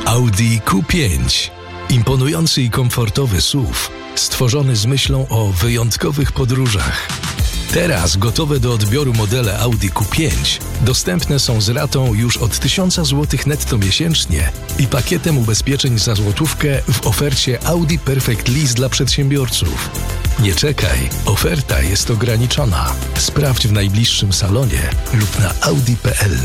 Audi Q5. Imponujący i komfortowy SUV, stworzony z myślą o wyjątkowych podróżach. Teraz gotowe do odbioru modele Audi Q5 dostępne są z ratą już od 1000 zł netto miesięcznie i pakietem ubezpieczeń za złotówkę w ofercie Audi Perfect Lease dla przedsiębiorców. Nie czekaj, oferta jest ograniczona. Sprawdź w najbliższym salonie lub na audi.pl.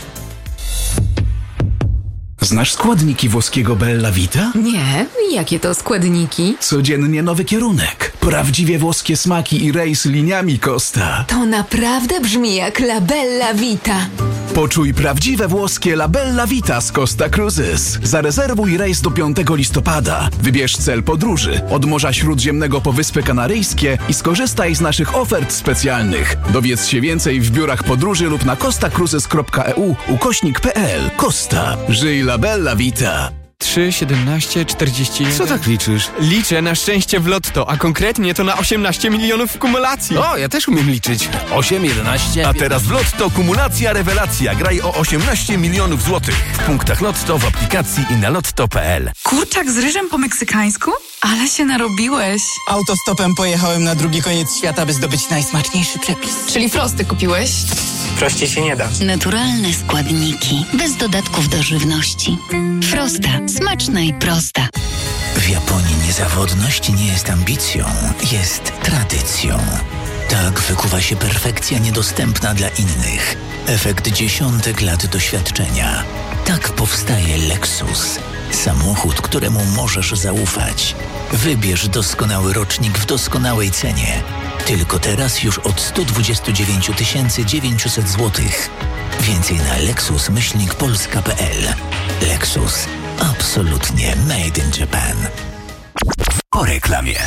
Znasz składniki włoskiego Bella Vita? Nie, jakie to składniki? Codziennie nowy kierunek. Prawdziwie włoskie smaki i rejs liniami Costa. To naprawdę brzmi jak La Bella Vita. Poczuj prawdziwe włoskie La Bella Vita z Costa Cruises. Zarezerwuj rejs do 5 listopada. Wybierz cel podróży od Morza Śródziemnego po Wyspy Kanaryjskie i skorzystaj z naszych ofert specjalnych. Dowiedz się więcej w biurach podróży lub na costacruises.eu/pl. Costa. Żyj La Bella Vita. 3, 17, 41... Co tak liczysz? Liczę na szczęście w lotto, a konkretnie to na 18 milionów w kumulacji. O, ja też umiem liczyć. 8, 11... A teraz w Lotto kumulacja rewelacja. Graj o 18 milionów złotych. W punktach Lotto, w aplikacji i na lotto.pl. Kurczak z ryżem po meksykańsku? Ale się narobiłeś. Autostopem pojechałem na drugi koniec świata, by zdobyć najsmaczniejszy przepis. Czyli frosty kupiłeś? Prościej się nie da. Naturalne składniki, bez dodatków do żywności. Frosta. Smaczna i prosta. W Japonii niezawodność nie jest ambicją, jest tradycją. Tak wykuwa się perfekcja niedostępna dla innych. Efekt dziesiątek lat doświadczenia. Tak powstaje Lexus. Samochód, któremu możesz zaufać. Wybierz doskonały rocznik w doskonałej cenie. Tylko teraz już od 129 900 zł. Więcej na lexus-polska.pl. Lexus. Absolutnie made in Japan. Po reklamie.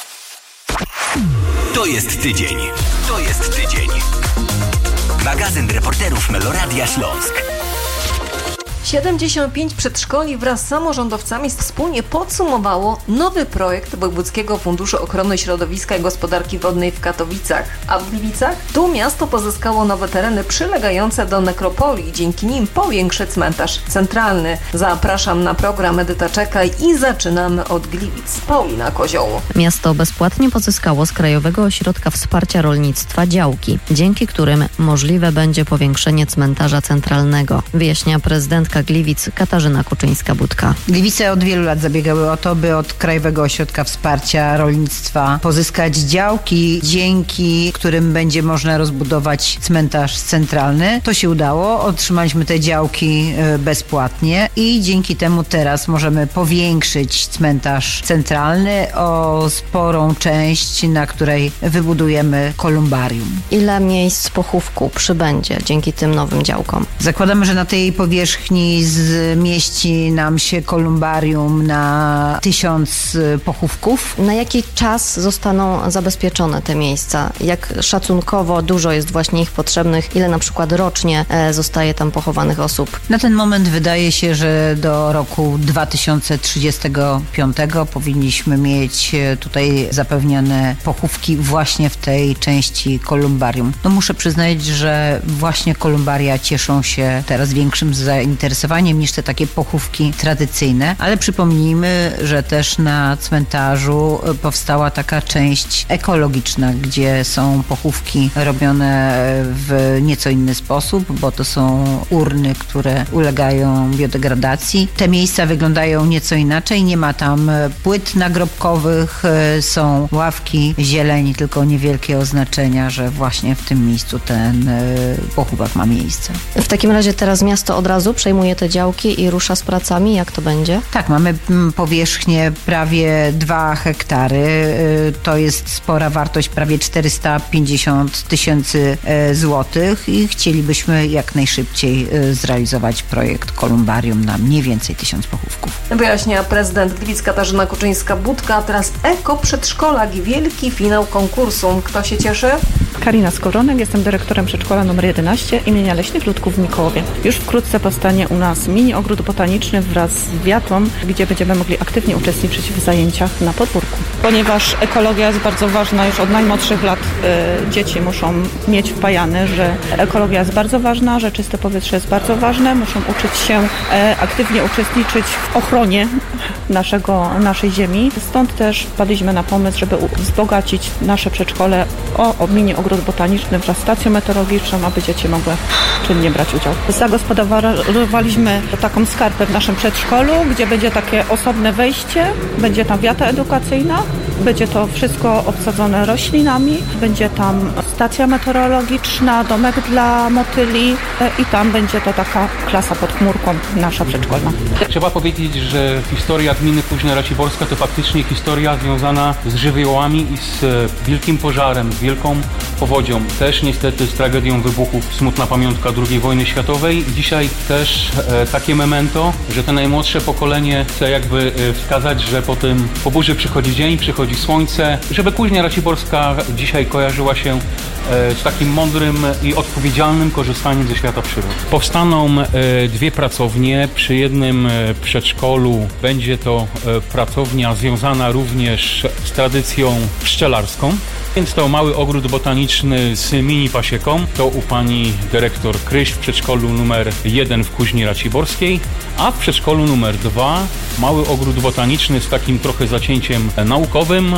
To jest tydzień. Magazyn reporterów Meloradia Śląsk. 75 przedszkoli wraz z samorządowcami wspólnie podsumowało nowy projekt Wojewódzkiego Funduszu Ochrony Środowiska i Gospodarki Wodnej w Katowicach. A w Gliwicach? Tu miasto pozyskało nowe tereny przylegające do nekropolii. Dzięki nim powiększy cmentarz centralny. Zapraszam na program Edyta Czekaj i zaczynamy od Gliwic. Paulina Kozioł. Miasto bezpłatnie pozyskało z Krajowego Ośrodka Wsparcia Rolnictwa działki, dzięki którym możliwe będzie powiększenie cmentarza centralnego, wyjaśnia prezydentka Gliwic Katarzyna Kuczyńska-Budka. Gliwice od wielu lat zabiegały o to, by od Krajowego Ośrodka Wsparcia Rolnictwa pozyskać działki, dzięki którym będzie można rozbudować cmentarz centralny. To się udało, otrzymaliśmy te działki bezpłatnie i dzięki temu teraz możemy powiększyć cmentarz centralny o sporą część, na której wybudujemy kolumbarium. Ile miejsc pochówku przybędzie dzięki tym nowym działkom? Zakładamy, że na tej powierzchni zmieści nam się kolumbarium na 1000 pochówków. Na jaki czas zostaną zabezpieczone te miejsca? Jak szacunkowo dużo jest właśnie ich potrzebnych? Ile na przykład rocznie zostaje tam pochowanych osób? Na ten moment wydaje się, że do roku 2035 powinniśmy mieć tutaj zapewnione pochówki właśnie w tej części kolumbarium. No muszę przyznać, że właśnie kolumbaria cieszą się teraz większym zainteresowaniem niż te takie pochówki tradycyjne, ale przypomnijmy, że też na cmentarzu powstała taka część ekologiczna, gdzie są pochówki robione w nieco inny sposób, bo to są urny, które ulegają biodegradacji. Te miejsca wyglądają nieco inaczej, nie ma tam płyt nagrobkowych, są ławki, zieleń, tylko niewielkie oznaczenia, że właśnie w tym miejscu ten pochówek ma miejsce. W takim razie teraz miasto od razu przejmuje te działki i rusza z pracami? Jak to będzie? Tak, mamy powierzchnię prawie 2 hektary. To jest spora wartość, prawie 450 000 złotych i chcielibyśmy jak najszybciej zrealizować projekt kolumbarium na mniej więcej 1000 pochówków. Wyjaśnia prezydent Gliwic Katarzyna Kuczyńska-Budka. Teraz Eko-Przedszkolak i wielki finał konkursu. Kto się cieszy? Karina Skowronek, jestem dyrektorem przedszkola nr 11 imienia Leśnych Ludków w Mikołowie. Już wkrótce powstanie u nas mini ogród botaniczny wraz z wiatą, gdzie będziemy mogli aktywnie uczestniczyć w zajęciach na podwórku. Ponieważ ekologia jest bardzo ważna, już od najmłodszych lat dzieci muszą mieć wpajane, że ekologia jest bardzo ważna, że czyste powietrze jest bardzo ważne, muszą uczyć się aktywnie uczestniczyć w ochronie naszej ziemi. Stąd też wpadliśmy na pomysł, żeby wzbogacić nasze przedszkole o mini ogród botaniczny wraz z stacją meteorologiczną, aby dzieci mogły czynnie brać udział. Zagospodarowaliśmy taką skarpę w naszym przedszkolu, gdzie będzie takie osobne wejście, będzie tam wiata edukacyjna, będzie to wszystko obsadzone roślinami, będzie tam stacja meteorologiczna, domek dla motyli i tam będzie to taka klasa pod chmurką nasza przedszkolna. Trzeba powiedzieć, że historia gminy Kuźnia Raciborska to faktycznie historia związana z żywiołami i z wielkim pożarem, z wielką powodzią. Też niestety z tragedią wybuchów, smutna pamiątka II wojny światowej. Dzisiaj też takie memento, że to najmłodsze pokolenie chce jakby wskazać, że po burzy przychodzi dzień, przychodzi słońce, żeby Kuźnia Raciborska dzisiaj kojarzyła się z takim mądrym i odpowiedzialnym korzystaniem ze świata przyrody. Powstaną dwie pracownie. Przy jednym przedszkolu będzie to pracownia związana również z tradycją pszczelarską. Więc to mały ogród botaniczny z mini pasieką. To u pani dyrektor Kryś w przedszkolu numer 1 w Kuźni Raciborskiej, a w przedszkolu numer 2 mały ogród botaniczny z takim trochę zacięciem naukowym,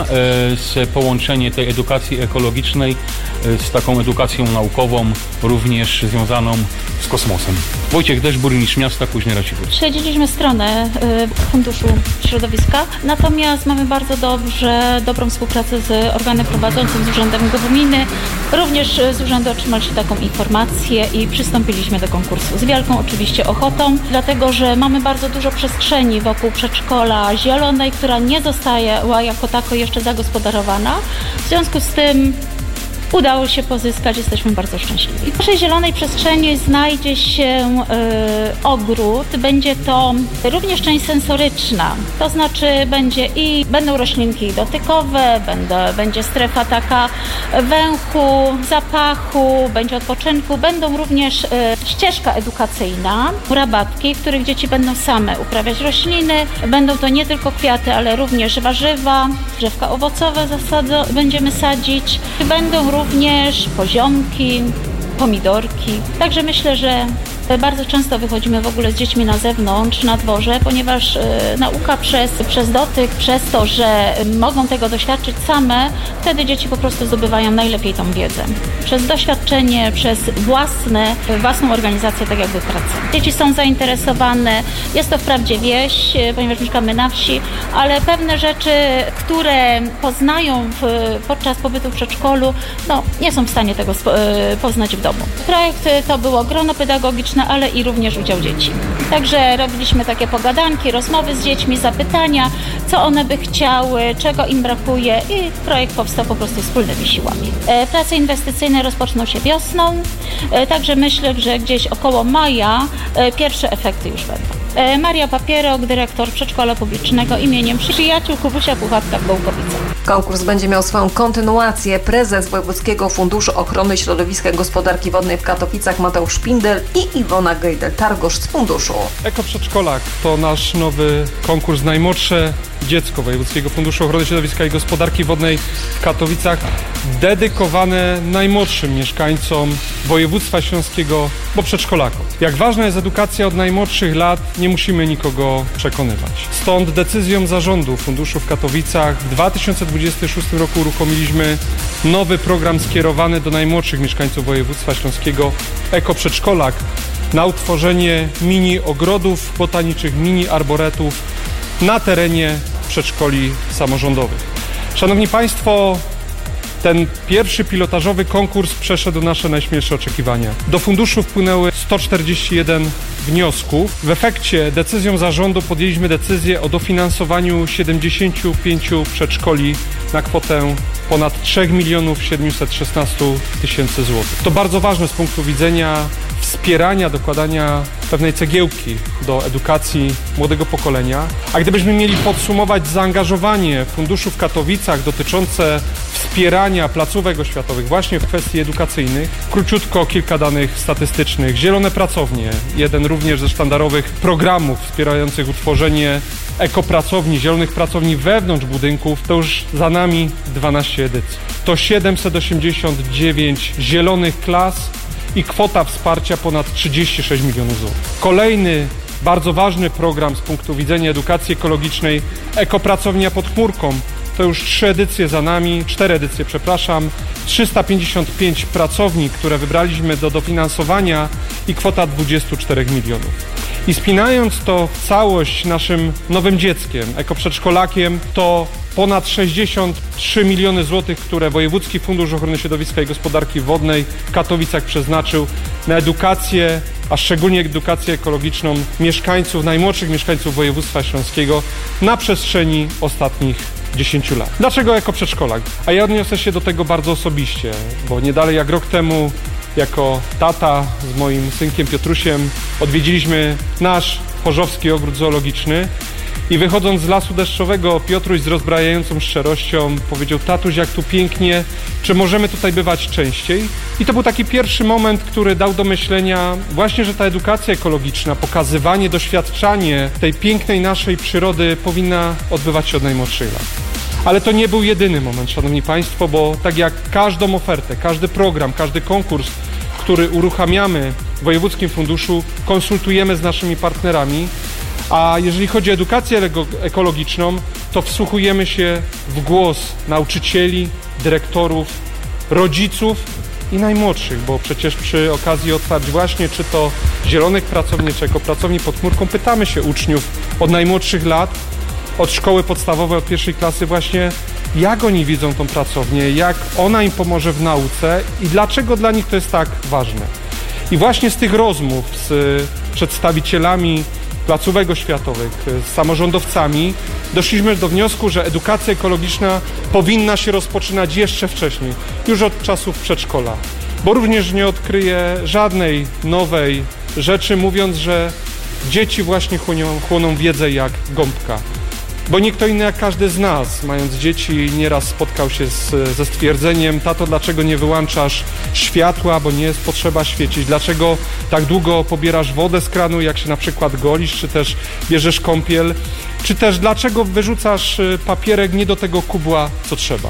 z połączenie tej edukacji ekologicznej z taką edukacją naukową, również związaną z kosmosem. Wojciech Desz, burmistrz miasta Kuźnia Raciborska. Śledziliśmy stronę Funduszu Środowiska, natomiast mamy bardzo dobrą współpracę z organem prowadzącym, z Urzędem Gminy. Również z urzędu otrzymaliśmy taką informację i przystąpiliśmy do konkursu. Z wielką oczywiście ochotą, dlatego że mamy bardzo dużo przestrzeni wokół przedszkola zielonej, która nie została jako tako jeszcze zagospodarowana. W związku z tym udało się pozyskać, jesteśmy bardzo szczęśliwi. W naszej zielonej przestrzeni znajdzie się ogród, będzie to również część sensoryczna, to znaczy będą roślinki dotykowe, będzie strefa taka węchu, zapachu, będzie odpoczynku, będą również ścieżka edukacyjna, rabatki, w których dzieci będą same uprawiać rośliny, będą to nie tylko kwiaty, ale również warzywa, drzewka owocowe będziemy sadzić, będą również poziomki, pomidorki. Także myślę, że bardzo często wychodzimy w ogóle z dziećmi na zewnątrz, na dworze, ponieważ nauka przez dotyk, przez to, że mogą tego doświadczyć same, wtedy dzieci po prostu zdobywają najlepiej tą wiedzę. Przez doświadczenie, przez własną organizację, tak jakby pracę. Dzieci są zainteresowane, jest to wprawdzie wieś, ponieważ mieszkamy na wsi, ale pewne rzeczy, które poznają podczas pobytu w przedszkolu, nie są w stanie tego poznać w domu. Projekt to było grono pedagogiczne, ale i również udział dzieci. Także robiliśmy takie pogadanki, rozmowy z dziećmi, zapytania, co one by chciały, czego im brakuje i projekt powstał po prostu wspólnymi siłami. Prace inwestycyjne rozpoczną się wiosną, także myślę, że gdzieś około maja pierwsze efekty już będą. Maria Papierok, dyrektor przedszkola publicznego imieniem Przyjaciół Kubusia Puchatka w Gołkowicach. Konkurs będzie miał swoją kontynuację. Prezes Wojewódzkiego Funduszu Ochrony Środowiska i Gospodarki Wodnej w Katowicach Mateusz Szpindel i Iwona Gejdel-Targosz z funduszu. Ekoprzedszkolak to nasz nowy konkurs Najmłodsze Dziecko Wojewódzkiego Funduszu Ochrony Środowiska i Gospodarki Wodnej w Katowicach, dedykowane najmłodszym mieszkańcom województwa śląskiego, bo przedszkolakom. Jak ważna jest edukacja od najmłodszych lat, nie musimy nikogo przekonywać. Stąd decyzją zarządu funduszu w Katowicach w 2026 roku uruchomiliśmy nowy program skierowany do najmłodszych mieszkańców województwa śląskiego Ekoprzedszkolak na utworzenie mini ogrodów botanicznych, mini arboretów na terenie przedszkoli samorządowych. Szanowni Państwo, ten pierwszy pilotażowy konkurs przeszedł nasze najśmielsze oczekiwania. Do funduszu wpłynęły 141 wniosków. W efekcie decyzją zarządu podjęliśmy decyzję o dofinansowaniu 75 przedszkoli na kwotę ponad 3 716 000 złotych. To bardzo ważne z punktu widzenia wspierania, dokładania pewnej cegiełki do edukacji młodego pokolenia. A gdybyśmy mieli podsumować zaangażowanie funduszu w Katowicach dotyczące wsparcia wspierania placówek oświatowych właśnie w kwestii edukacyjnych. Króciutko kilka danych statystycznych. Zielone pracownie, jeden również ze sztandarowych programów wspierających utworzenie ekopracowni, zielonych pracowni wewnątrz budynków, to już za nami 12 edycji. To 789 zielonych klas i kwota wsparcia ponad 36 milionów złotych. Kolejny bardzo ważny program z punktu widzenia edukacji ekologicznej, ekopracownia pod chmurką. To już 4 edycje za nami, 355 pracowni, które wybraliśmy do dofinansowania i kwota 24 milionów. I spinając to w całość naszym nowym dzieckiem, ekoprzedszkolakiem, to ponad 63 miliony złotych, które Wojewódzki Fundusz Ochrony Środowiska i Gospodarki Wodnej w Katowicach przeznaczył na edukację, a szczególnie edukację ekologiczną mieszkańców, najmłodszych mieszkańców województwa śląskiego na przestrzeni ostatnich 10 lat. Dlaczego ekoprzedszkolak? A ja odniosę się do tego bardzo osobiście, bo nie dalej jak rok temu jako tata z moim synkiem Piotrusiem odwiedziliśmy nasz chorzowski ogród zoologiczny i wychodząc z lasu deszczowego, Piotruś z rozbrajającą szczerością powiedział: tatuś, jak tu pięknie, czy możemy tutaj bywać częściej? I to był taki pierwszy moment, który dał do myślenia właśnie, że ta edukacja ekologiczna, pokazywanie, doświadczanie tej pięknej naszej przyrody powinna odbywać się od najmłodszych lat. Ale to nie był jedyny moment, szanowni państwo, bo tak jak każdą ofertę, każdy program, każdy konkurs, który uruchamiamy w Wojewódzkim Funduszu, konsultujemy z naszymi partnerami, a jeżeli chodzi o edukację ekologiczną, to wsłuchujemy się w głos nauczycieli, dyrektorów, rodziców i najmłodszych, bo przecież przy okazji otwarć właśnie czy to zielonych pracowni, czy ekopracowni pod chmurką pytamy się uczniów od najmłodszych lat, od szkoły podstawowej, od pierwszej klasy właśnie, jak oni widzą tą pracownię, jak ona im pomoże w nauce i dlaczego dla nich to jest tak ważne. I właśnie z tych rozmów z przedstawicielami placówek oświatowych, z samorządowcami doszliśmy do wniosku, że edukacja ekologiczna powinna się rozpoczynać jeszcze wcześniej, już od czasów przedszkola, bo również nie odkryję żadnej nowej rzeczy, mówiąc, że dzieci właśnie chłoną wiedzę jak gąbka. Bo nie kto inny jak każdy z nas, mając dzieci, nieraz spotkał się ze stwierdzeniem: tato, dlaczego nie wyłączasz światła, bo nie jest potrzeba świecić? Dlaczego tak długo pobierasz wodę z kranu, jak się na przykład golisz, czy też bierzesz kąpiel? Czy też dlaczego wyrzucasz papierek nie do tego kubła, co trzeba?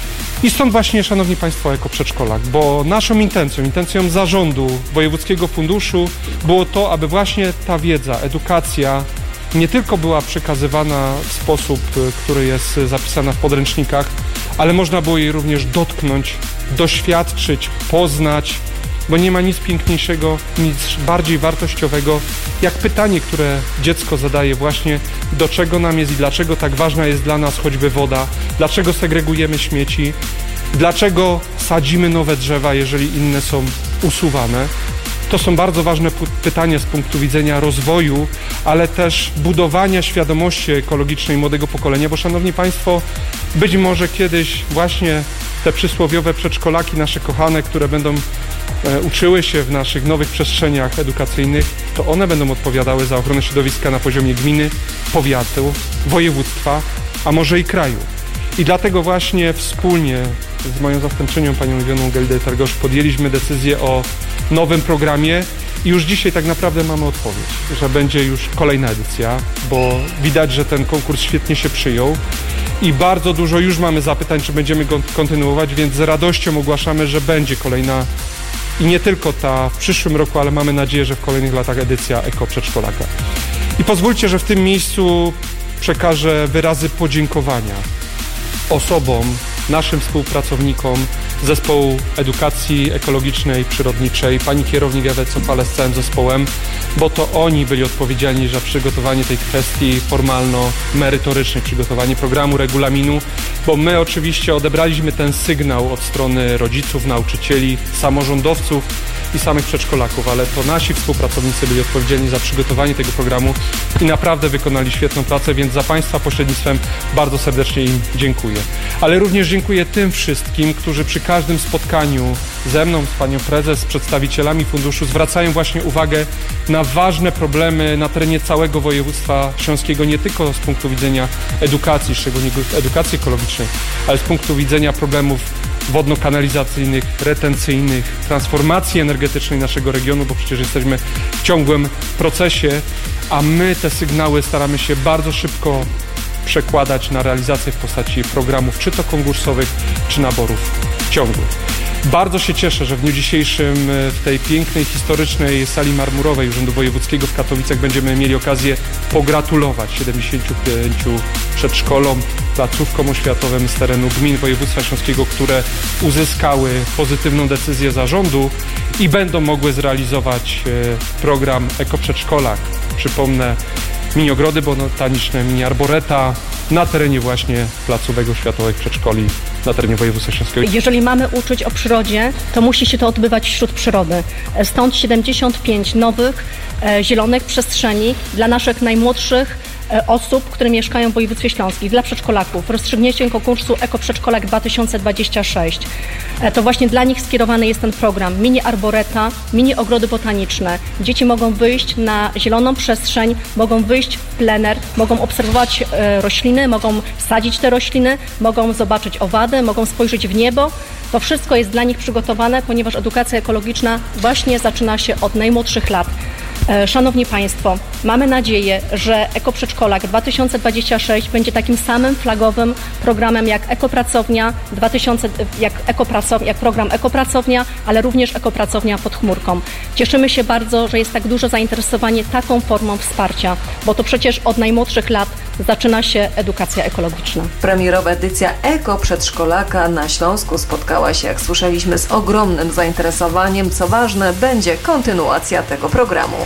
I stąd właśnie, szanowni państwo, ekoprzedszkolak, bo naszą intencją zarządu Wojewódzkiego Funduszu było to, aby właśnie ta wiedza, edukacja nie tylko była przekazywana w sposób, który jest zapisany w podręcznikach, ale można było jej również dotknąć, doświadczyć, poznać, bo nie ma nic piękniejszego, nic bardziej wartościowego, jak pytanie, które dziecko zadaje właśnie, do czego nam jest i dlaczego tak ważna jest dla nas choćby woda, dlaczego segregujemy śmieci, dlaczego sadzimy nowe drzewa, jeżeli inne są usuwane. To są bardzo ważne pytania z punktu widzenia rozwoju, ale też budowania świadomości ekologicznej młodego pokolenia, bo szanowni państwo, być może kiedyś właśnie te przysłowiowe przedszkolaki nasze kochane, które będą uczyły się w naszych nowych przestrzeniach edukacyjnych, to one będą odpowiadały za ochronę środowiska na poziomie gminy, powiatu, województwa, a może i kraju. I dlatego właśnie wspólnie z moją zastępczynią, panią Iwoną Geldy-Targosz, podjęliśmy decyzję o nowym programie i już dzisiaj tak naprawdę mamy odpowiedź, że będzie już kolejna edycja, bo widać, że ten konkurs świetnie się przyjął i bardzo dużo już mamy zapytań, czy będziemy go kontynuować, więc z radością ogłaszamy, że będzie kolejna i nie tylko ta w przyszłym roku, ale mamy nadzieję, że w kolejnych latach edycja ekoprzedszkolaka. I pozwólcie, że w tym miejscu przekażę wyrazy podziękowania osobom, naszym współpracownikom Zespołu Edukacji Ekologicznej, Przyrodniczej, pani kierownik Ewy Cofale z całym zespołem, bo to oni byli odpowiedzialni za przygotowanie tej kwestii formalno-merytorycznej, przygotowanie programu, regulaminu, bo my oczywiście odebraliśmy ten sygnał od strony rodziców, nauczycieli, samorządowców i samych przedszkolaków, ale to nasi współpracownicy byli odpowiedzialni za przygotowanie tego programu i naprawdę wykonali świetną pracę, więc za Państwa pośrednictwem bardzo serdecznie im dziękuję. Ale również dziękuję tym wszystkim, którzy przy każdym spotkaniu ze mną, z Panią Prezes, z przedstawicielami funduszu zwracają właśnie uwagę na ważne problemy na terenie całego województwa śląskiego, nie tylko z punktu widzenia edukacji, szczególnie edukacji ekologicznej, ale z punktu widzenia problemów wodno-kanalizacyjnych, retencyjnych, transformacji energetycznej naszego regionu, bo przecież jesteśmy w ciągłym procesie, a my te sygnały staramy się bardzo szybko przekładać na realizację w postaci programów, czy to konkursowych, czy naborów ciągłych. Bardzo się cieszę, że w dniu dzisiejszym w tej pięknej, historycznej sali marmurowej Urzędu Wojewódzkiego w Katowicach będziemy mieli okazję pogratulować 75 przedszkolom, placówkom oświatowym z terenu gmin województwa śląskiego, które uzyskały pozytywną decyzję zarządu i będą mogły zrealizować program Ekoprzedszkolak. Przypomnę, mini ogrody botaniczne, mini arboreta na terenie właśnie placówek oświatowych przedszkoli na terenie województwa śląskiego. Jeżeli mamy uczyć o przyrodzie, to musi się to odbywać wśród przyrody. Stąd 75 nowych, zielonych przestrzeni dla naszych najmłodszych osób, które mieszkają w województwie śląskim, dla przedszkolaków. Rozstrzygnięciem konkursu Ekoprzedszkolak 2026. To właśnie dla nich skierowany jest ten program. Mini arboreta, mini ogrody botaniczne. Dzieci mogą wyjść na zieloną przestrzeń, mogą wyjść w plener, mogą obserwować rośliny, mogą sadzić te rośliny, mogą zobaczyć owady, mogą spojrzeć w niebo. To wszystko jest dla nich przygotowane, ponieważ edukacja ekologiczna właśnie zaczyna się od najmłodszych lat. Szanowni Państwo, mamy nadzieję, że Ekoprzedszkolak 2026 będzie takim samym flagowym programem jak Ekopracownia, jak program Ekopracownia, ale również Ekopracownia pod chmurką. Cieszymy się bardzo, że jest tak duże zainteresowanie taką formą wsparcia, bo to przecież od najmłodszych lat zaczyna się edukacja ekologiczna. Premierowa edycja Ekoprzedszkolaka na Śląsku spotkała się, jak słyszeliśmy, z ogromnym zainteresowaniem. Co ważne, będzie kontynuacja tego programu.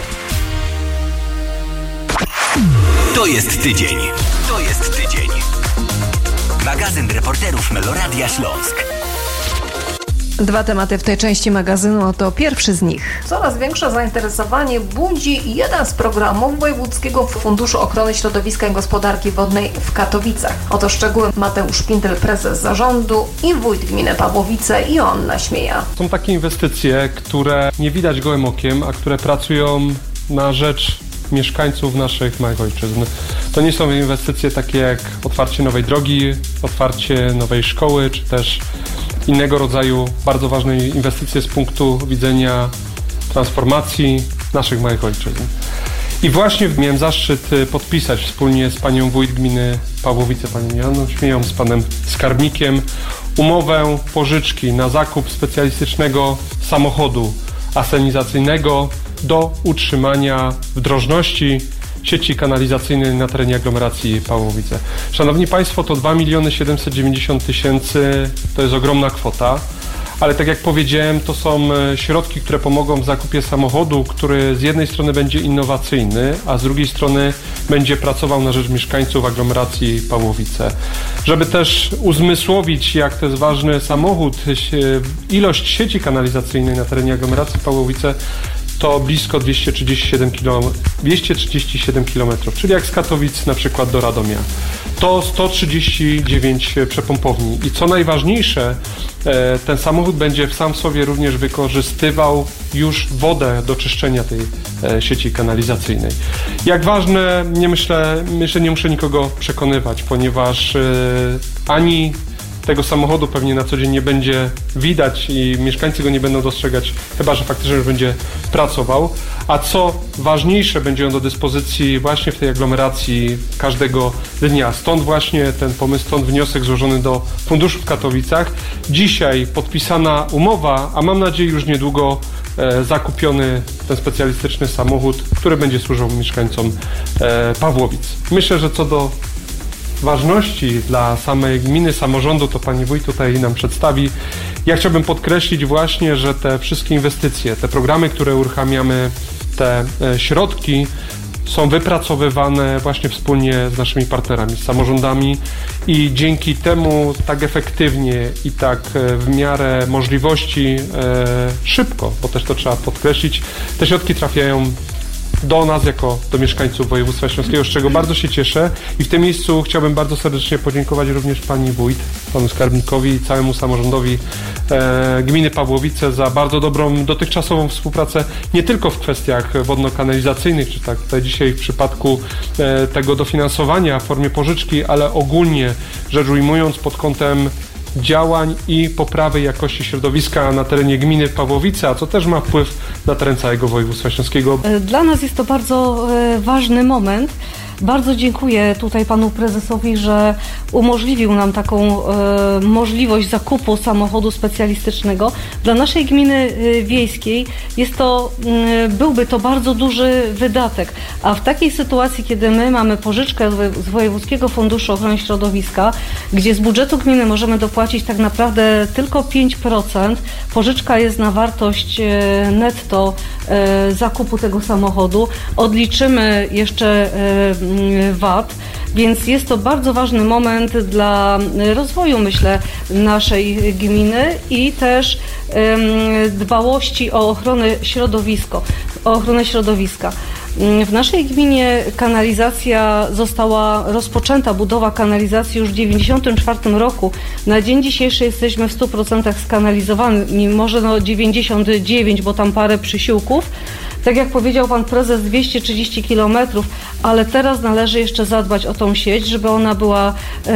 To jest tydzień. To jest tydzień. Magazyn reporterów Meloradia Śląsk. Dwa tematy w tej części magazynu, oto pierwszy z nich. Coraz większe zainteresowanie budzi jeden z programów Wojewódzkiego Funduszu Ochrony Środowiska i Gospodarki Wodnej w Katowicach. Oto szczegóły Mateusz Szpindel, prezes zarządu, i wójt gminy Pawłowice, Joanna Śmieja. Są takie inwestycje, które nie widać gołym okiem, a które pracują na rzecz mieszkańców naszych małych ojczyzn. To nie są inwestycje takie jak otwarcie nowej drogi, otwarcie nowej szkoły, czy też innego rodzaju bardzo ważne inwestycje z punktu widzenia transformacji naszych małych ojczyzn. I właśnie miałem zaszczyt podpisać wspólnie z panią wójt gminy Pawłowice, panią Joanną Śmieją, z panem skarbnikiem umowę pożyczki na zakup specjalistycznego samochodu asenizacyjnego do utrzymania w drożności sieci kanalizacyjnej na terenie aglomeracji Pawłowice. Szanowni Państwo, to 2 790 000, to jest ogromna kwota, ale tak jak powiedziałem, to są środki, które pomogą w zakupie samochodu, który z jednej strony będzie innowacyjny, a z drugiej strony będzie pracował na rzecz mieszkańców aglomeracji Pawłowice. Żeby też uzmysłowić, jak to jest ważny samochód, ilość sieci kanalizacyjnej na terenie aglomeracji Pawłowice to blisko 237 km, czyli jak z Katowic na przykład do Radomia. To 139 przepompowni i co najważniejsze, ten samochód będzie sam w sobie również wykorzystywał już wodę do czyszczenia tej sieci kanalizacyjnej. Jak ważne, nie muszę nikogo przekonywać, ponieważ ani tego samochodu pewnie na co dzień nie będzie widać i mieszkańcy go nie będą dostrzegać, chyba że faktycznie już będzie pracował. A co ważniejsze, będzie on do dyspozycji właśnie w tej aglomeracji każdego dnia. Stąd właśnie ten pomysł, stąd wniosek złożony do funduszu w Katowicach. Dzisiaj podpisana umowa, a mam nadzieję już niedługo zakupiony ten specjalistyczny samochód, który będzie służył mieszkańcom Pawłowic. Myślę, że co do ważności dla samej gminy, samorządu, to pani wójt tutaj nam przedstawi. Ja chciałbym podkreślić właśnie, że te wszystkie inwestycje, te programy, które uruchamiamy, te środki są wypracowywane właśnie wspólnie z naszymi partnerami, z samorządami i dzięki temu tak efektywnie i tak w miarę możliwości szybko, bo też to trzeba podkreślić, te środki trafiają do nas, jako do mieszkańców województwa śląskiego, z czego bardzo się cieszę i w tym miejscu chciałbym bardzo serdecznie podziękować również pani wójt, panu skarbnikowi i całemu samorządowi gminy Pawłowice za bardzo dobrą dotychczasową współpracę, nie tylko w kwestiach wodno-kanalizacyjnych, czy tak tutaj dzisiaj w przypadku tego dofinansowania w formie pożyczki, ale ogólnie rzecz ujmując pod kątem działań i poprawy jakości środowiska na terenie gminy Pawłowice, a co też ma wpływ na teren całego województwa śląskiego. Dla nas jest to bardzo ważny moment. Bardzo dziękuję tutaj panu prezesowi, że umożliwił nam taką możliwość zakupu samochodu specjalistycznego. Dla naszej gminy wiejskiej byłby to bardzo duży wydatek, a w takiej sytuacji, kiedy my mamy pożyczkę z Wojewódzkiego Funduszu Ochrony Środowiska, gdzie z budżetu gminy możemy dopłacić tak naprawdę tylko 5%, pożyczka jest na wartość netto zakupu tego samochodu, odliczymy jeszcze VAT, więc jest to bardzo ważny moment dla rozwoju, myślę, naszej gminy i też dbałości o ochronę środowiska. W naszej gminie kanalizacja została rozpoczęta, budowa kanalizacji już w 1994 roku. Na dzień dzisiejszy jesteśmy w 100% skanalizowani, może 99, bo tam parę przysiłków. Tak jak powiedział pan prezes, 230 km, ale teraz należy jeszcze zadbać o tą sieć, żeby ona była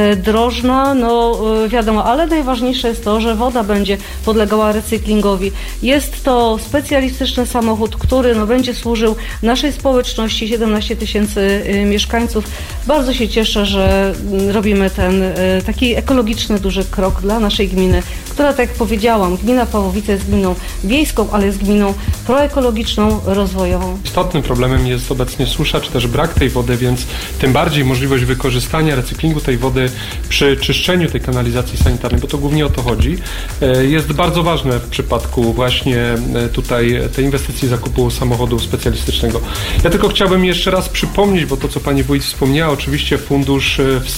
drożna, wiadomo, ale najważniejsze jest to, że woda będzie podlegała recyklingowi. Jest to specjalistyczny samochód, który będzie służył naszej społeczności, 17 000 mieszkańców. Bardzo się cieszę, że robimy ten taki ekologiczny duży krok dla naszej gminy, która, tak jak powiedziałam, gmina Pawłowice jest gminą wiejską, ale jest gminą proekologiczną, rozwojową. Istotnym problemem jest obecnie susza, czy też brak tej wody, więc tym bardziej możliwość wykorzystania, recyklingu tej wody przy czyszczeniu tej kanalizacji sanitarnej, bo to głównie o to chodzi, jest bardzo ważne w przypadku właśnie tutaj tej inwestycji zakupu samochodu specjalistycznego. Ja tylko chciałbym jeszcze raz przypomnieć, bo to, co pani wójt wspomniała, oczywiście fundusz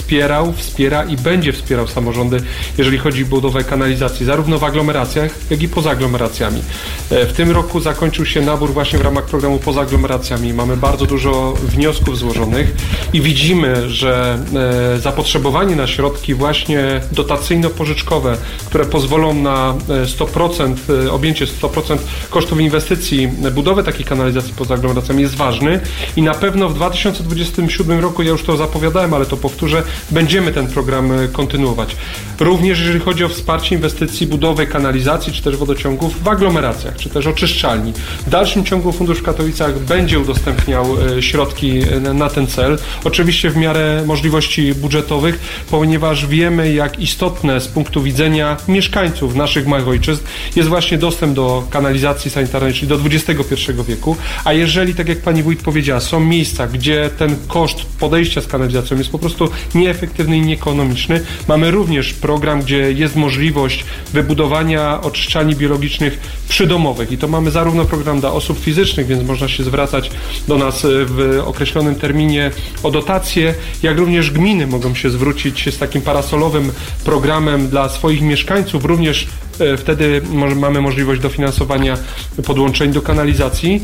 wspiera i będzie wspierał samorządy, jeżeli chodzi o budowę kanalizacji, zarówno w aglomeracjach, jak i poza aglomeracjami. W tym roku zakończył się nabór właśnie w ramach programu poza aglomeracjami. Mamy bardzo dużo wniosków złożonych i widzimy, że zapotrzebowanie na środki właśnie dotacyjno-pożyczkowe, które pozwolą na 100%, objęcie 100% kosztów inwestycji, budowy takiej kanalizacji poza aglomeracjami jest ważny i na pewno w 2027 roku, ja już to zapowiadałem, ale to powtórzę, będziemy ten program kontynuować. Również jeżeli chodzi o wsparcie inwestycji budowy kanalizacji, czy też wodociągów w aglomeracjach, czy też oczyszczalni. W dalszym ciągu Fundusz w Katowicach będzie udostępniał środki na ten cel. Oczywiście w miarę możliwości budżetowych, ponieważ wiemy, jak istotne z punktu widzenia mieszkańców naszych małych ojczyzn jest właśnie dostęp do kanalizacji sanitarnej, czyli do XXI wieku. A jeżeli, tak jak pani wójt powiedziała, są miejsca, gdzie ten koszt podejścia z kanalizacją jest po prostu nieefektywny i nieekonomiczny, mamy również program, gdzie jest możliwość wybudowania oczyszczalni biologicznych przydomowych i to mamy zarówno program dla osób fizycznych, więc można się zwracać do nas w określonym terminie o dotacje, jak również gminy mogą się zwrócić z takim parasolowym programem dla swoich mieszkańców, również wtedy mamy możliwość dofinansowania podłączeń do kanalizacji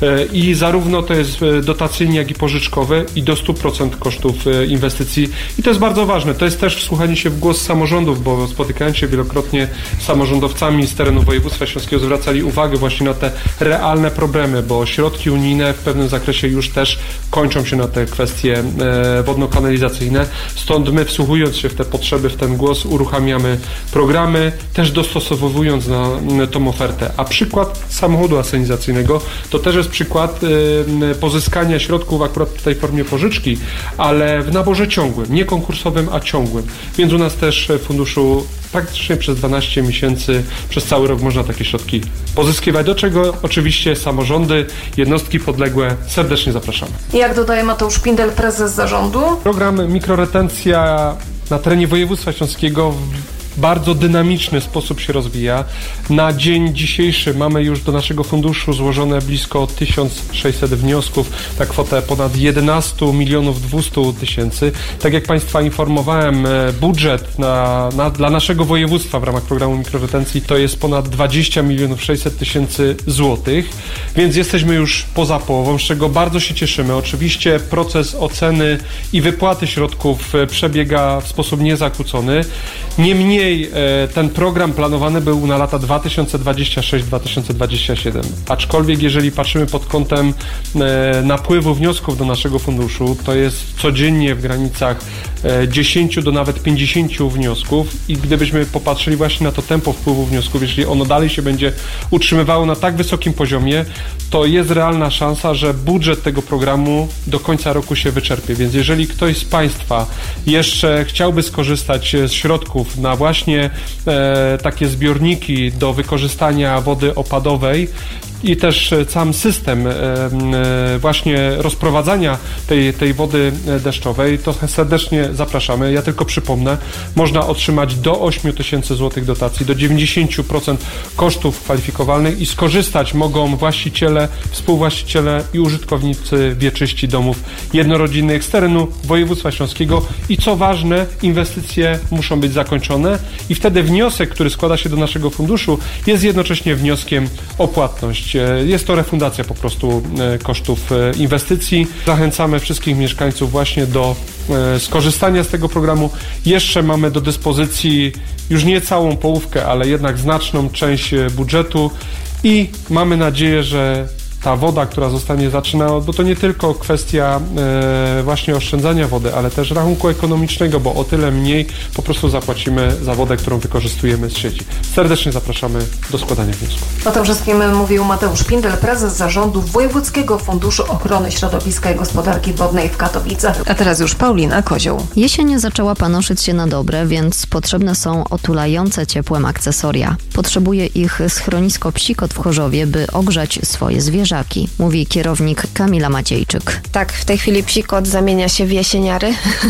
i zarówno to jest dotacyjnie, jak i pożyczkowe i do 100% kosztów inwestycji. I to jest bardzo ważne. To jest też wsłuchanie się w głos samorządów, bo spotykając się wielokrotnie z samorządowcami z terenu województwa śląskiego zwracali uwagę właśnie na te realne problemy, bo środki unijne w pewnym zakresie już też kończą się na te kwestie wodno-kanalizacyjne. Stąd my, wsłuchując się w te potrzeby, w ten głos, uruchamiamy programy, też dostosowując na tą ofertę. A przykład samochodu asenizacyjnego to też jest przykład pozyskania środków akurat tutaj w formie pożyczki, ale w naborze ciągłym, nie konkursowym, a ciągłym. Więc u nas też w funduszu praktycznie przez 12 miesięcy, przez cały rok można takie środki pozyskiwać, do czego oczywiście samorządy, jednostki podległe serdecznie zapraszamy. Jak dodaje Mateusz Pindel, prezes zarządu? Program mikroretencja na terenie województwa śląskiego bardzo dynamiczny sposób się rozwija. Na dzień dzisiejszy mamy już do naszego funduszu złożone blisko 1600 wniosków na kwotę ponad 11 200 000. Tak jak Państwa informowałem, budżet dla naszego województwa w ramach programu mikroretencji to jest ponad 20 600 000 złotych, więc jesteśmy już poza połową, z czego bardzo się cieszymy. Oczywiście proces oceny i wypłaty środków przebiega w sposób niezakłócony. Niemniej ten program planowany był na lata 2026-2027. Aczkolwiek jeżeli patrzymy pod kątem napływu wniosków do naszego funduszu, to jest codziennie w granicach 10 do nawet 50 wniosków i gdybyśmy popatrzyli właśnie na to tempo wpływu wniosków, jeśli ono dalej się będzie utrzymywało na tak wysokim poziomie, to jest realna szansa, że budżet tego programu do końca roku się wyczerpie. Więc jeżeli ktoś z Państwa jeszcze chciałby skorzystać z środków na właśnie takie zbiorniki do wykorzystania wody opadowej i też sam system właśnie rozprowadzania tej wody deszczowej, to serdecznie zapraszamy. Ja tylko przypomnę, można otrzymać do 8 000 złotych dotacji, do 90% kosztów kwalifikowalnych i skorzystać mogą właściciele, współwłaściciele i użytkownicy wieczyści domów jednorodzinnych z terenu województwa śląskiego i co ważne, inwestycje muszą być zakończone i wtedy wniosek, który składa się do naszego funduszu, jest jednocześnie wnioskiem o płatność. Jest to refundacja po prostu kosztów inwestycji. Zachęcamy wszystkich mieszkańców właśnie do skorzystania z tego programu. Jeszcze mamy do dyspozycji już nie całą połówkę, ale jednak znaczną część budżetu i mamy nadzieję, że ta woda, która zostanie zaczynała, bo to nie tylko kwestia właśnie oszczędzania wody, ale też rachunku ekonomicznego, bo o tyle mniej po prostu zapłacimy za wodę, którą wykorzystujemy z sieci. Serdecznie zapraszamy do składania wniosków. O tym wszystkim mówił Mateusz Pindel, prezes zarządu Wojewódzkiego Funduszu Ochrony Środowiska i Gospodarki Wodnej w Katowicach. A teraz już Paulina Kozioł. Jesień zaczęła panoszyć się na dobre, więc potrzebne są otulające ciepłem akcesoria. Potrzebuje ich schronisko Psikot w Chorzowie, by ogrzać swoje zwierzaki, mówi kierownik Kamila Maciejczyk. Tak, w tej chwili Psikot zamienia się w jesieniary.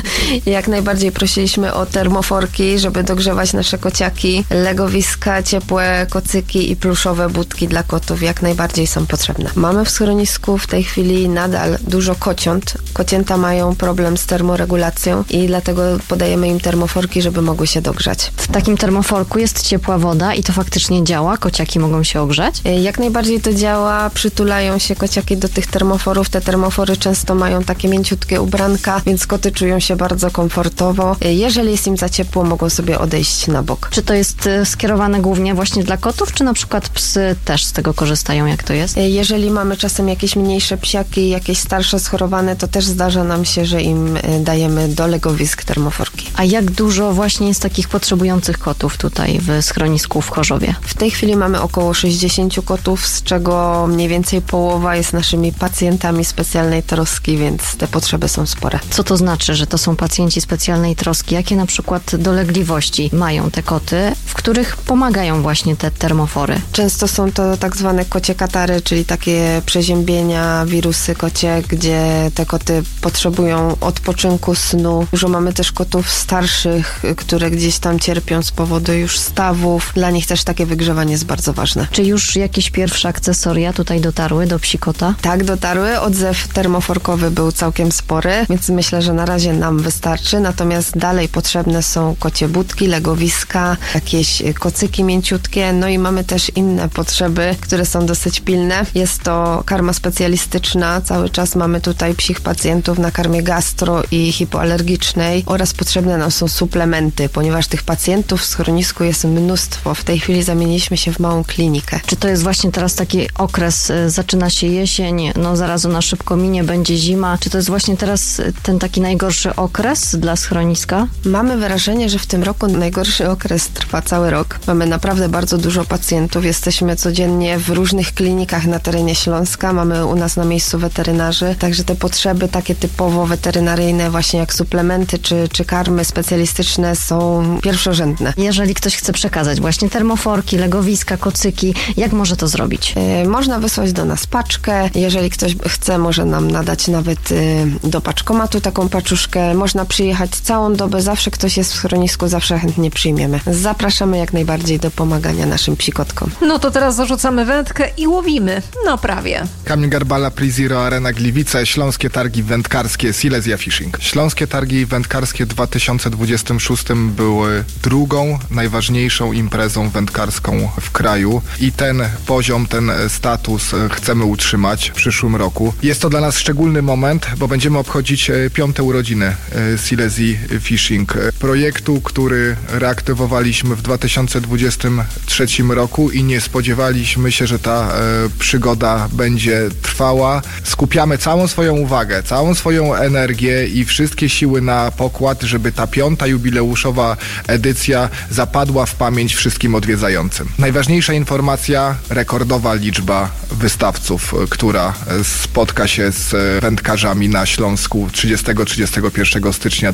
Jak najbardziej prosiliśmy o termoforki, żeby dogrzewać nasze kociaki. Legowiska, ciepłe kocyki i pluszowe budki dla kotów jak najbardziej są potrzebne. Mamy w schronisku w tej chwili nadal dużo kociąt. Kocięta mają problem z termoregulacją i dlatego podajemy im termoforki, żeby mogły się dogrzać. W takim termoforku jest ciepła woda i to faktycznie działa? Kociaki mogą się ogrzać? Jak najbardziej to działa. Przytulają się kociaki do tych termoforów. Te termofory często mają takie mięciutkie ubranka, więc koty czują się bardzo komfortowo. Jeżeli jest im za ciepło, mogą sobie odejść na bok. Czy to jest skierowane głównie właśnie dla kotów, czy na przykład psy też z tego korzystają? Jak to jest? Jeżeli mamy czasem jakieś mniejsze psiaki, jakieś starsze schorowane, to też zdarza nam się, że im dajemy do legowisk termoforki. A jak dużo właśnie jest takich potrzebujących kotów tutaj w schronisku w Chorzowie? W tej chwili mamy około 60 kotów, z czego mniej więcej połowa jest naszymi pacjentami specjalnej troski, więc te potrzeby są spore. Co to znaczy, że to są pacjenci specjalnej troski? Jakie na przykład dolegliwości mają te koty, w których pomagają właśnie te termofory? Często są to tak zwane kocie katary, czyli takie przeziębienia, wirusy kocie, gdzie te koty potrzebują odpoczynku, snu. Dużo mamy też kotów starszych, które gdzieś tam cierpią z powodu już stawów. Dla nich też takie wygrzewanie jest bardzo ważne. Czy już jakieś pierwsze akcesoria tutaj dotarły do Psikota? Tak, dotarły. Odzew termoforkowy był całkiem spory, więc myślę, że na razie nam wystarczy. Natomiast dalej potrzebne są kocie budki, legowiska, jakieś kocyki mięciutkie, no i mamy też inne potrzeby, które są dosyć pilne. Jest to karma specjalistyczna. Cały czas mamy tutaj psich pacjentów na karmie gastro i hipoalergicznej oraz potrzebne nam są suplementy, ponieważ tych pacjentów w schronisku jest mnóstwo. W tej chwili zamieniliśmy się w małą klinikę. Czy to jest właśnie teraz taki okres, zaczyna się jesień, no zaraz ona szybko minie, będzie zima. Czy to jest właśnie teraz ten taki najgorszy okres dla schroniska? Mamy wrażenie, że w tym roku najgorszy okres trwa cały rok. Mamy naprawdę bardzo dużo pacjentów. Jesteśmy codziennie w różnych klinikach na terenie Śląska. Mamy u nas na miejscu weterynarzy. Także te potrzeby takie typowo weterynaryjne, właśnie jak suplementy czy karmy specjalistyczne są pierwszorzędne. Jeżeli ktoś chce przekazać właśnie termoforki, legowiska, kocyki, jak może to zrobić? Można wysłać do na nas paczkę. Jeżeli ktoś chce, może nam nadać nawet do paczkomatu taką paczuszkę. Można przyjechać całą dobę, zawsze ktoś jest w schronisku, zawsze chętnie przyjmiemy. Zapraszamy jak najbardziej do pomagania naszym psikotkom. No to teraz zarzucamy wędkę i łowimy. No prawie. Kamil Garbala, Pre-Zero Arena Gliwice, Śląskie Targi Wędkarskie Silesia Fishing. Śląskie Targi Wędkarskie w 2026 były drugą najważniejszą imprezą wędkarską w kraju i ten poziom, ten status chcemy utrzymać w przyszłym roku. Jest to dla nas szczególny moment, bo będziemy obchodzić 5. urodziny Silesia Fishing. Projektu, który reaktywowaliśmy w 2023 roku i nie spodziewaliśmy się, że ta przygoda będzie trwała. Skupiamy całą swoją uwagę, całą swoją energię i wszystkie siły na pokład, żeby ta 5. jubileuszowa edycja zapadła w pamięć wszystkim odwiedzającym. Najważniejsza informacja, rekordowa liczba wystawców, która spotka się z wędkarzami na Śląsku 30-31 stycznia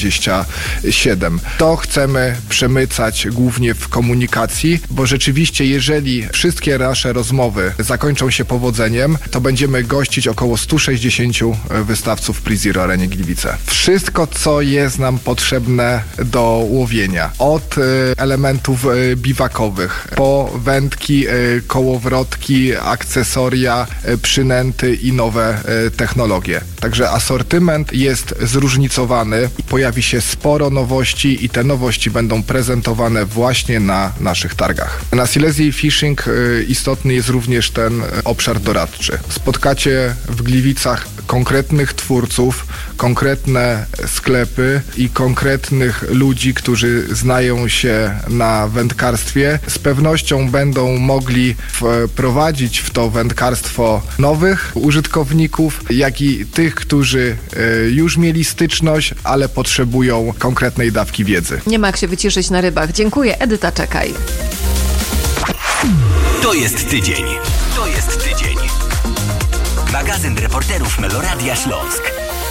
2027. To chcemy przemycać głównie w komunikacji, bo rzeczywiście jeżeli wszystkie nasze rozmowy zakończą się powodzeniem, to będziemy gościć około 160 wystawców w Pre-Zero Arenie Gliwice. Wszystko, co jest nam potrzebne do łowienia. Od elementów biwakowych, po wędki, kołowrotki, akcesoria, przynęty i nowe technologie. Także asortyment jest zróżnicowany. Pojawi się sporo nowości i te nowości będą prezentowane właśnie na naszych targach. Na Silesia Fishing istotny jest również ten obszar doradczy. Spotkacie w Gliwicach konkretnych twórców, konkretne sklepy i konkretnych ludzi, którzy znają się na wędkarstwie. Z pewnością będą mogli wprowadzić w to wędkarstwo nowych użytkowników, jak i tych, którzy już mieli styczność, ale potrzebują konkretnej dawki wiedzy. Nie ma jak się wyciszyć na rybach. Dziękuję. Edyta, czekaj. To jest tydzień. To jest tydzień. Magazyn reporterów Meloradia Śląsk.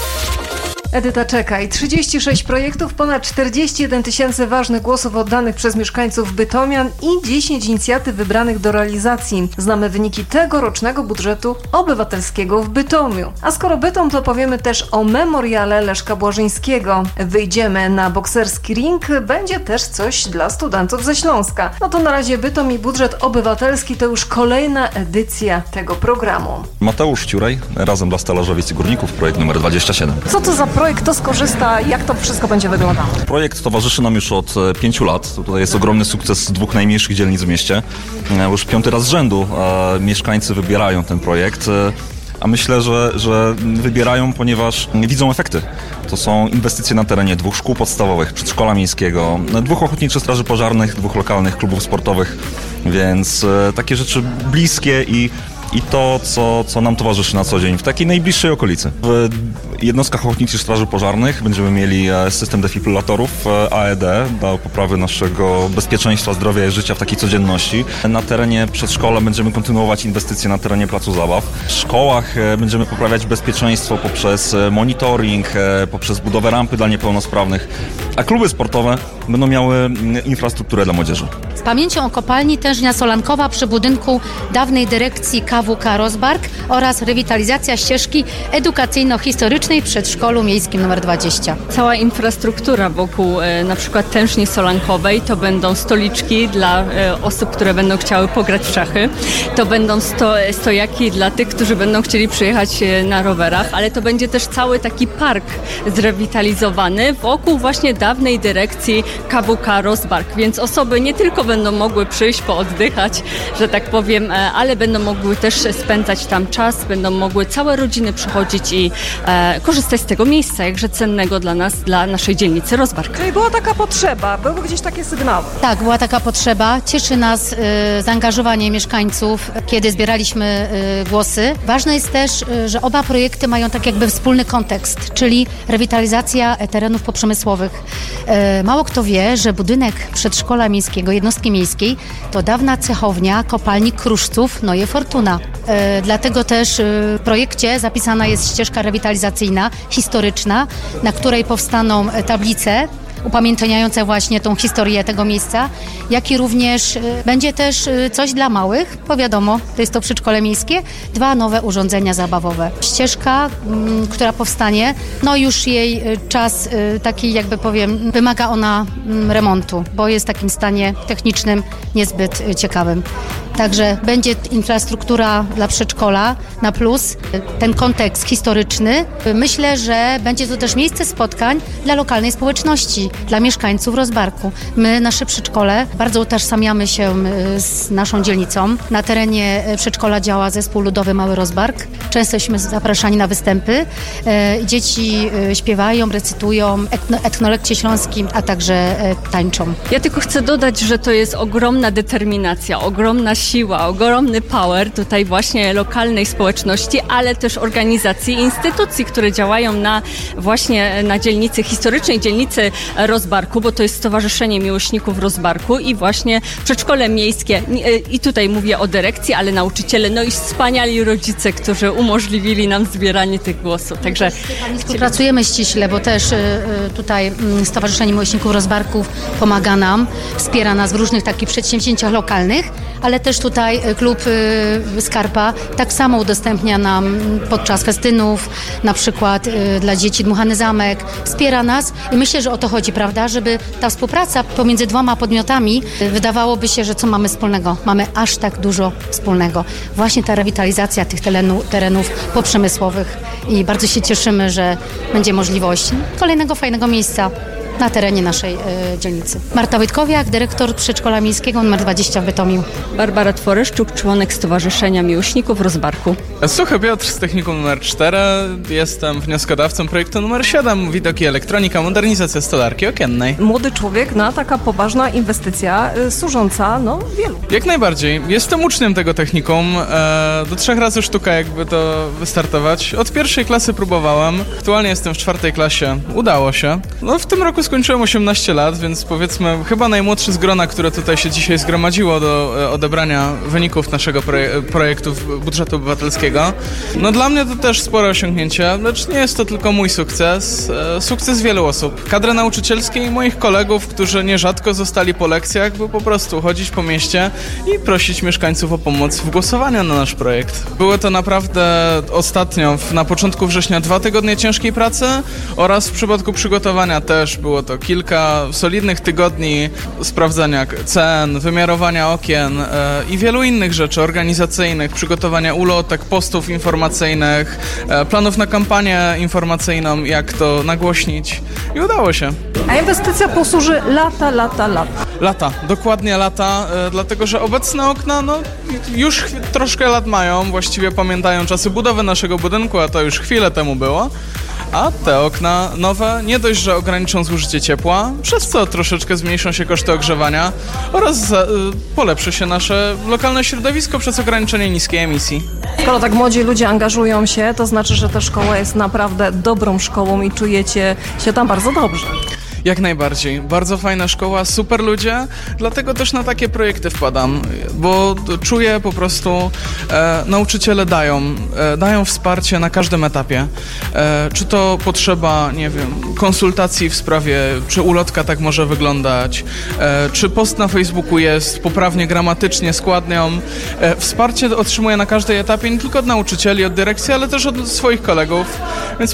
Edyta, czekaj. 36 projektów, ponad 41 000 ważnych głosów oddanych przez mieszkańców Bytomian i 10 inicjatyw wybranych do realizacji. Znamy wyniki tegorocznego budżetu obywatelskiego w Bytomiu. A skoro Bytom, to powiemy też o memoriale Leszka Błażyńskiego. Wyjdziemy na bokserski ring, będzie też coś dla studentów ze Śląska. No to na razie Bytom i budżet obywatelski to już kolejna edycja tego programu. Mateusz Ciuraj, Razem dla Stalażowic i Górników, projekt numer 27. Co to za projekt, kto skorzysta, jak to wszystko będzie wyglądało? Projekt towarzyszy nam już od 5 lat. Tutaj jest ogromny sukces 2 najmniejszych dzielnic w mieście. Już 5. raz z rzędu mieszkańcy wybierają ten projekt. A myślę, że wybierają, ponieważ widzą efekty. To są inwestycje na terenie 2 szkół podstawowych, przedszkola miejskiego, 2 ochotniczych straży pożarnych, 2 lokalnych klubów sportowych, więc takie rzeczy bliskie i to, co nam towarzyszy na co dzień w takiej najbliższej okolicy. W jednostkach ochotniczych straży pożarnych będziemy mieli system defibrylatorów AED dla poprawy naszego bezpieczeństwa, zdrowia i życia w takiej codzienności. Na terenie przedszkola będziemy kontynuować inwestycje na terenie placu zabaw. W szkołach będziemy poprawiać bezpieczeństwo poprzez monitoring, poprzez budowę rampy dla niepełnosprawnych, a kluby sportowe będą miały infrastrukturę dla młodzieży. Z pamięcią o kopalni Tężnia Solankowa przy budynku dawnej dyrekcji KWK Rozbark oraz rewitalizacja ścieżki edukacyjno-historycznej w przedszkolu miejskim nr 20. Cała infrastruktura wokół na przykład Tężni Solankowej to będą stoliczki dla osób, które będą chciały pograć w szachy. To będą stojaki dla tych, którzy będą chcieli przyjechać na rowerach, ale to będzie też cały taki park zrewitalizowany wokół właśnie dawnej dyrekcji KWK Rozbark, więc osoby nie tylko będą mogły przyjść, pooddychać, że tak powiem, ale będą mogły też spędzać tam czas, będą mogły całe rodziny przychodzić i korzystać z tego miejsca, jakże cennego dla nas, dla naszej dzielnicy Rozbark. Czyli była taka potrzeba, były gdzieś takie sygnały. Tak, była taka potrzeba. Cieszy nas zaangażowanie mieszkańców, kiedy zbieraliśmy głosy. Ważne jest też, że oba projekty mają tak jakby wspólny kontekst, czyli rewitalizacja terenów poprzemysłowych. Mało kto wie, że budynek przedszkola miejskiego, jednostki miejskiej to dawna cechownia kopalni kruszców Neue Fortuna. Dlatego też w projekcie zapisana jest ścieżka rewitalizacyjna, historyczna, na której powstaną tablice upamiętniające właśnie tą historię tego miejsca, jak i również będzie też coś dla małych, bo wiadomo, to jest to przedszkole miejskie, 2 nowe urządzenia zabawowe. Ścieżka, która powstanie, no już jej czas taki, jakby powiem, wymaga ona remontu, bo jest w takim stanie technicznym niezbyt ciekawym. Także będzie infrastruktura dla przedszkola na plus, ten kontekst historyczny. Myślę, że będzie to też miejsce spotkań dla lokalnej społeczności, dla mieszkańców Rozbarku. My, nasze przedszkole, bardzo utożsamiamy się z naszą dzielnicą. Na terenie przedszkola działa zespół ludowy Mały Rozbark. Często jesteśmy zapraszani na występy. Dzieci śpiewają, recytują etnolokcie śląskim, a także tańczą. Ja tylko chcę dodać, że to jest ogromna determinacja, ogromna siła, ogromny power tutaj właśnie lokalnej społeczności, ale też organizacji i instytucji, które działają właśnie na dzielnicy historycznej, dzielnicy Rozbarku, bo to jest Stowarzyszenie Miłośników Rozbarku i właśnie przedszkole miejskie. I tutaj mówię o dyrekcji, ale nauczyciele, no i wspaniali rodzice, którzy umożliwili nam zbieranie tych głosów. Także współpracujemy ściśle, bo też tutaj Stowarzyszenie Miłośników Rozbarków pomaga nam, wspiera nas w różnych takich przedsięwzięciach lokalnych, ale też tutaj klub Skarpa tak samo udostępnia nam podczas festynów, na przykład dla dzieci Dmuchany Zamek, wspiera nas i myślę, że o to chodzi, prawda, żeby ta współpraca pomiędzy 2 podmiotami, wydawałoby się, że co mamy wspólnego? Mamy aż tak dużo wspólnego. Właśnie ta rewitalizacja tych terenów poprzemysłowych i bardzo się cieszymy, że będzie możliwość kolejnego fajnego miejsca na terenie naszej dzielnicy. Marta Wojtkowiak, dyrektor przedszkola miejskiego nr 20 w Bytomiu. Barbara Tworeszczuk, członek Stowarzyszenia Miłośników Rozbarku. Suchy Piotr z Technikum nr 4. Jestem wnioskodawcą projektu nr 7. Widoki elektronika, modernizacja stolarki okiennej. Młody człowiek, taka poważna inwestycja służąca, wielu. Jak najbardziej. Jestem uczniem tego technikum. Do 3 razy sztuka jakby to wystartować. Od 1. klasy próbowałem. Aktualnie jestem w 4. klasie. Udało się. W tym roku skończyłem 18 lat, więc powiedzmy chyba najmłodszy z grona, które tutaj się dzisiaj zgromadziło do odebrania wyników naszego projektu budżetu obywatelskiego. Dla mnie to też spore osiągnięcie, lecz nie jest to tylko mój sukces. Sukces wielu osób. Kadry nauczycielskiej i moich kolegów, którzy nierzadko zostali po lekcjach, by po prostu chodzić po mieście i prosić mieszkańców o pomoc w głosowaniu na nasz projekt. Były to naprawdę ostatnio, na początku września, 2 tygodnie ciężkiej pracy oraz w przypadku przygotowania też było to kilka solidnych tygodni sprawdzania cen, wymiarowania okien i wielu innych rzeczy organizacyjnych, przygotowania ulotek, postów informacyjnych, planów na kampanię informacyjną, jak to nagłośnić i udało się. A inwestycja posłuży lata. Lata, dokładnie lata, dlatego że obecne okna już troszkę lat mają, właściwie pamiętają czasy budowy naszego budynku, a to już chwilę temu było. A te okna nowe nie dość, że ograniczą zużycie ciepła, przez co troszeczkę zmniejszą się koszty ogrzewania oraz polepszy się nasze lokalne środowisko przez ograniczenie niskiej emisji. Skoro tak młodzi ludzie angażują się, to znaczy, że ta szkoła jest naprawdę dobrą szkołą i czujecie się tam bardzo dobrze. Jak najbardziej. Bardzo fajna szkoła, super ludzie, dlatego też na takie projekty wpadam, bo czuję po prostu, nauczyciele dają wsparcie na każdym etapie. Czy to potrzeba, konsultacji w sprawie, czy ulotka tak może wyglądać, czy post na Facebooku jest poprawnie gramatycznie, składnią. Wsparcie otrzymuję na każdej etapie, nie tylko od nauczycieli, od dyrekcji, ale też od swoich kolegów, więc